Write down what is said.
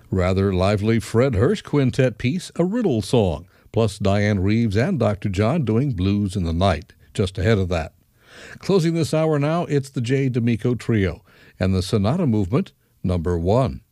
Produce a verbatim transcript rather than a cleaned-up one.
Rather lively Fred Hirsch quintet piece, A Riddle Song, plus Diane Reeves and Doctor John doing Blues in the Night, just ahead of that. Closing this hour now, it's the J. D'Amico Trio and the Sonata Movement, number one.